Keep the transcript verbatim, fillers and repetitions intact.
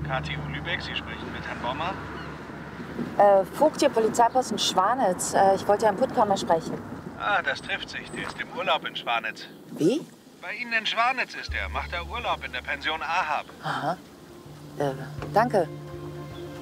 K T U Lübeck, Sie sprechen mit Herrn Bommer. Äh, Vogt hier, Polizeiposten Schwanitz. Äh, ich wollte Herrn Puttkammer sprechen. Ah, das trifft sich. Der ist im Urlaub in Schwanitz. Wie? Bei Ihnen in Schwanitz ist er. Macht er Urlaub in der Pension Ahab. Aha. Äh, danke.